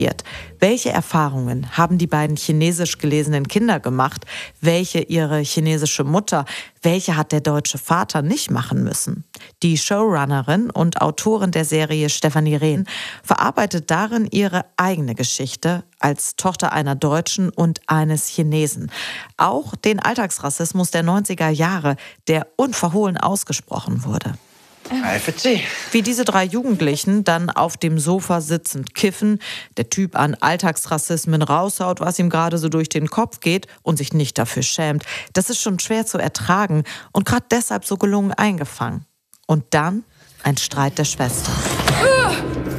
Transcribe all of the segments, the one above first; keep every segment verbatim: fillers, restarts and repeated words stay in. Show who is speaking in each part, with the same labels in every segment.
Speaker 1: Welche Erfahrungen haben die beiden chinesisch gelesenen Kinder gemacht? Welche ihre chinesische Mutter? Welche hat der deutsche Vater nicht machen müssen? Die Showrunnerin und Autorin der Serie Stefanie Rehn verarbeitet darin ihre eigene Geschichte als Tochter einer Deutschen und eines Chinesen. Auch den Alltagsrassismus der neunziger Jahre, der unverhohlen ausgesprochen wurde. Wie diese drei Jugendlichen dann auf dem Sofa sitzend kiffen, der Typ an Alltagsrassismen raushaut, was ihm gerade so durch den Kopf geht und sich nicht dafür schämt, das ist schon schwer zu ertragen und gerade deshalb so gelungen eingefangen. Und dann ein Streit der Schwestern.
Speaker 2: Uh,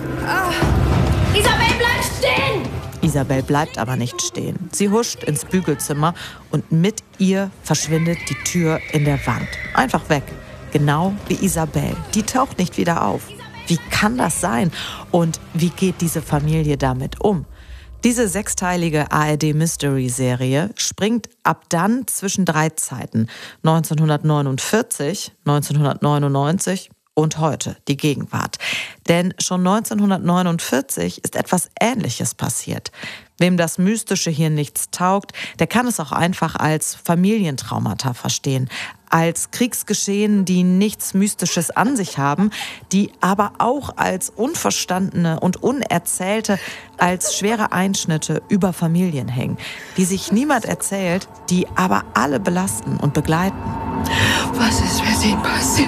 Speaker 2: uh, Isabel, bleib stehen!
Speaker 1: Isabel bleibt aber nicht stehen. Sie huscht ins Bügelzimmer und mit ihr verschwindet die Tür in der Wand. Einfach weg. Genau wie Isabel. Die taucht nicht wieder auf. Wie kann das sein? Und wie geht diese Familie damit um? Diese sechsteilige A R D-Mystery-Serie springt ab dann zwischen drei Zeiten. neunzehnhundertneunundvierzig, neunzehnhundertneunundneunzig und heute, die Gegenwart. Denn schon neunzehnhundertneunundvierzig ist etwas Ähnliches passiert. Wem das Mystische hier nichts taugt, der kann es auch einfach als Familientraumata verstehen. Als Kriegsgeschehen, die nichts Mystisches an sich haben, die aber auch als unverstandene und unerzählte, als schwere Einschnitte über Familien hängen, die sich niemand erzählt, die aber alle belasten und begleiten.
Speaker 2: Was ist mit ihm passiert?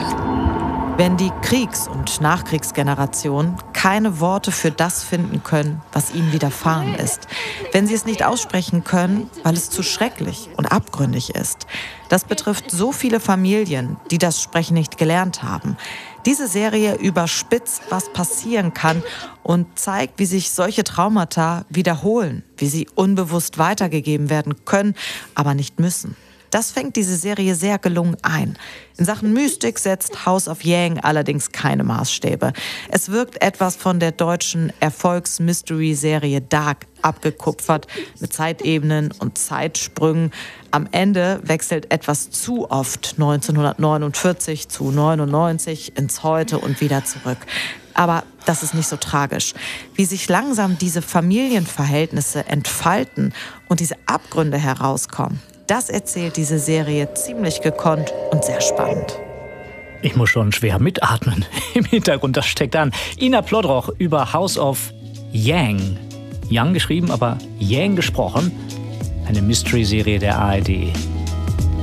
Speaker 1: Wenn die Kriegs- und Nachkriegsgeneration keine Worte für das finden können, was ihnen widerfahren ist. Wenn sie es nicht aussprechen können, weil es zu schrecklich und abgründig ist. Das betrifft so viele Familien, die das Sprechen nicht gelernt haben. Diese Serie überspitzt, was passieren kann und zeigt, wie sich solche Traumata wiederholen, wie sie unbewusst weitergegeben werden können, aber nicht müssen. Das fängt diese Serie sehr gelungen ein. In Sachen Mystik setzt House of Yang allerdings keine Maßstäbe. Es wirkt etwas von der deutschen Erfolgs-Mystery-Serie Dark abgekupfert, mit Zeitebenen und Zeitsprüngen. Am Ende wechselt etwas zu oft neunzehnhundertneunundvierzig zu neunundneunzig ins Heute und wieder zurück. Aber das ist nicht so tragisch. Wie sich langsam diese Familienverhältnisse entfalten und diese Abgründe herauskommen, das erzählt diese Serie ziemlich gekonnt und sehr spannend.
Speaker 3: Ich muss schon schwer mitatmen im Hintergrund, das steckt an. Ina Plodroch über House of Yang. Yang geschrieben, aber Yang gesprochen. Eine Mystery-Serie der A R D.